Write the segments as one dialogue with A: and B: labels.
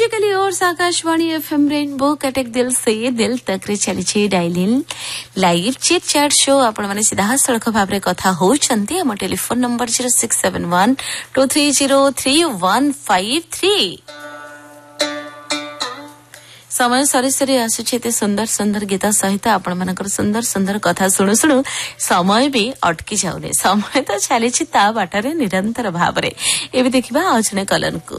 A: Musically और Akashvani FM rainbow Cuttack दिल से दिल तक रे चली dialling live chit chat show आपण माने सीधा सड़क भाबरे कथा होउछंती हम टेलीफोन नंबर 0671230353 समय सरी सरी आसुचे सुंदर सुंदर गीत सहित आपण मानकर सुंदर सुंदर कथा शुणु शुणु समय भी अटकी जाऊने समय तो चली ता बाटर निरंतर भावरे एबे देखिबा आजने कलन को।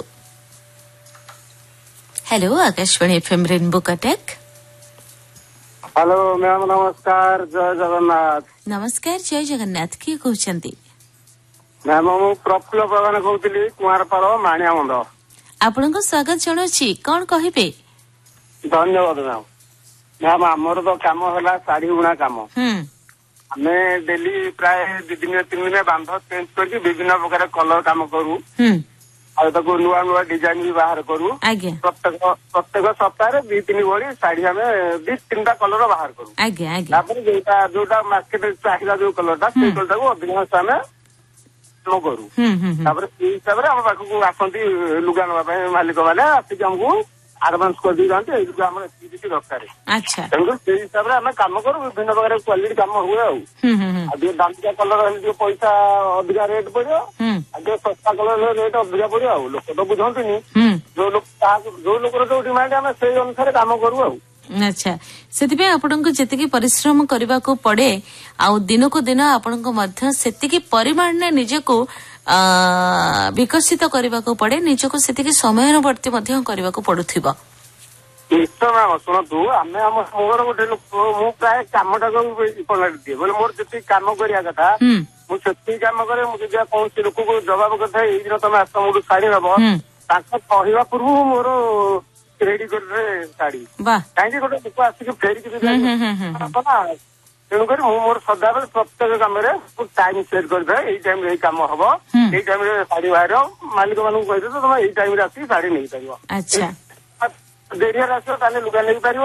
A: Hello Akashvani FM rainbow Cuttack.
B: Hello ma'am नमस्कार जय जगन्नाथ।
A: नमस्कार जय जगन्नाथ किए कहउछंती
B: मैम मु प्रफुल्ल प्रधान कहउतली कुमारपाड़ माणिया बंध।
A: आपनको स्वागत जणाउछि कोन कहिबे।
B: धन्यवाद मैम। मैम आमर तो काम है शाढ़ी बुणा काम आमे डेली प्राय 2 दिन 3 दिन बांध चेंज करके विभिन्न प्रकार कलर काम करू नुआ नुआ डिजाइन भी बाहर करू प्रत्येक सप्ताह 2-3 भरी शाढ़ी आम 2-3टा कलर बाहर करू जोटा मार्केट चाहिए जो कलरटा से कलर को अधिकांश आम करू हिसाब से आम पाखक आसती लुगा नापी मालिक मैंने आसिक आमको आडभांस कर दी जाते दरकार तेणुकर से हिसाब से आम कम करूँ विभिन्न प्रकार क्वालिटी कम हुए दामिका कलर जो पैसा अधिका रेट पड़ो सस्ता कलर रेट अधिका पड़ो लोक तो बुझती जो लोक जो डिमांड आम से अनुसार कम करूँ।
A: अच्छा से आपको जी परिश्रम करने को पड़े आउ दिन को दिन आपको से परिमाण ने निजको विकसित करने को पड़े निजको से समयवर्ती करने को पड़ुथिबो।
B: निश्चय मैम शुणु आम मोर गोटे लोक मु प्राय कमटा को इम्पोर्टेंट दिए बोले मोर जी कम करवा कथा मुझे कम करे मुझे कौन लोक को जवाब करता है दिन तुम आस मोटू शाढ़ी नब कहवा पूर्व मोर रेडी कर शाढ़ी कहीं गोटे लोक आसिक फेरिकी तेणुक मोर सदाबले प्रत्येक कम टाइम सेट कर टाइम कम हम ये टाइम शाढ़ी बाहर मालिक मान कही तुम ये टाइम आसिक शाढ़ी नहीं पार देरिया आस लुगा नहीं पार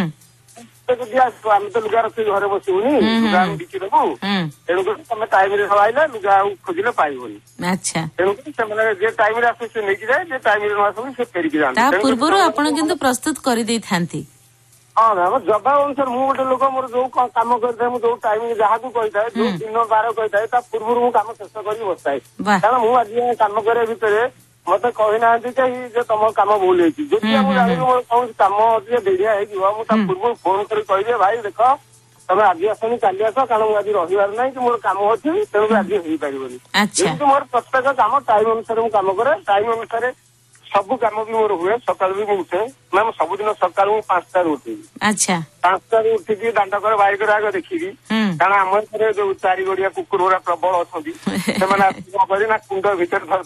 B: आम तो लुगा रखी घर बसबुनि लुगा बिकी देबू तेणुक तुम टाइम आइला लुगा खोजिले पाइबनी तेणुक जे टाइम आस नहीं जाए जे टाइम से फेरिकी जाए
A: पूर्व आप प्रस्तुत कर
B: हाँ मैम जवाब अनुसार मुझे गोटे लोक मोर जो कम करता जो टाइम जहाँ को कही जो दिन बार कही पूर्व मुझे कम शेष कर बसाए कारण मुझे कम करे भितर मत कही ना जो तुम कम भूल होती जो जानी मोर कौन कम अधिक डेरिया हो पूर्व फोन कर कहे भाई देख तुम आज आसनी काली आस कारण मुझे आज रही ना कि मोर कम अच्छी तेणुक आज हो पार मोर प्रत्येक कम टाइम अनुसार मुझे कम करे टाइम अनुसार सब कम भी मोर हुए सकाल भी मुझे उठे मैम सबुदिन सकाल 5टा उठे 5टा उठिकी दांड कर बाइक आग देखी कारण आम जो 4 गोड़िया कुकुर गुड़ा प्रबल अच्छा कुंड भर